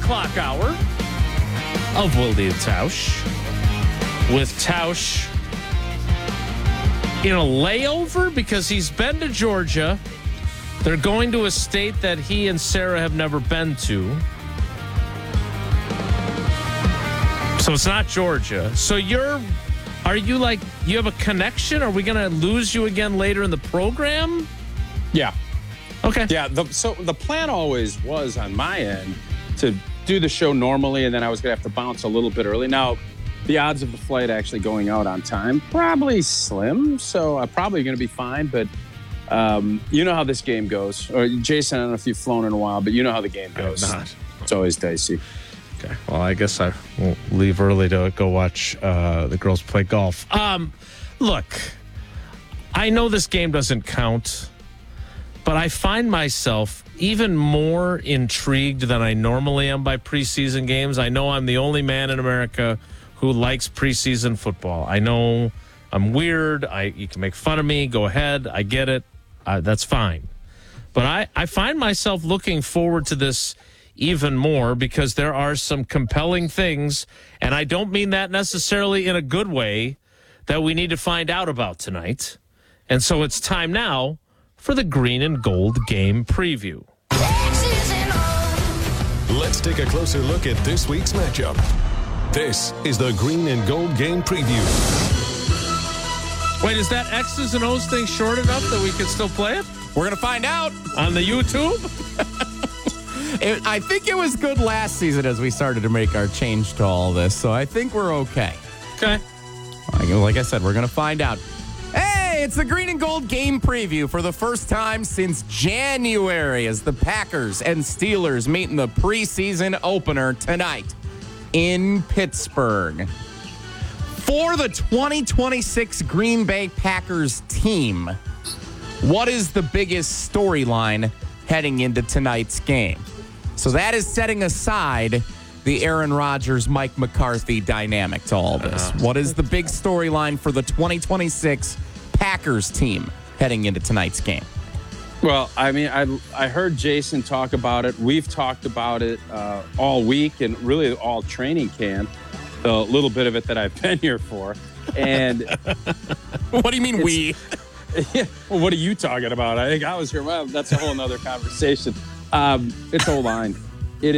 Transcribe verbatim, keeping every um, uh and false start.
o'clock hour of Wilde and Tausch. With Tausch in a layover because he's been to Georgia. They're going to a state that he and Sarah have never been to. So it's not Georgia. So you're, are you like, you have a connection? Are we going to lose you again later in the program? Yeah. Okay. Yeah. The, so the plan always was on my end to do the show normally, and then I was going to have to bounce a little bit early. Now, the odds of the flight actually going out on time, probably slim. So I'm probably going to be fine. But um, you know how this game goes. Or Jason, I don't know if you've flown in a while, but you know how the game goes. I have not. It's always dicey. Okay. Well, I guess I won't leave early to go watch uh, the girls play golf. Um, look, I know this game doesn't count, but I find myself even more intrigued than I normally am by preseason games. I know I'm the only man in America who likes preseason football. I know I'm weird. I you can make fun of me. Go ahead. I get it. Uh, that's fine. But I, I find myself looking forward to this even more because there are some compelling things, and I don't mean that necessarily in a good way, that we need to find out about tonight. And so it's time now for the Green and Gold game preview. Let's take a closer look at this week's matchup. This is the Green and Gold game preview. Wait, is that X's and O's thing short enough that we can still play it? We're going to find out. On the YouTube? It, I think it was good last season as we started to make our change to all this, so I think we're okay. Okay. Like, like I said, we're going to find out. Hey, it's the Green and Gold game preview for the first time since January as the Packers and Steelers meet in the preseason opener tonight in Pittsburgh. For the twenty twenty-six Green Bay Packers team, what is the biggest storyline heading into tonight's game? So that is setting aside the Aaron Rodgers, Mike McCarthy dynamic to all this. Uh, what is the big storyline for the twenty twenty-six Packers team heading into tonight's game? Well, I mean, I I heard Jason talk about it. We've talked about it uh, all week and really all training camp, the little bit of it that I've been here for. And what do you mean we? Yeah, well, what are you talking about? I think I was here. Well, that's a whole nother conversation. Um, it's O-line.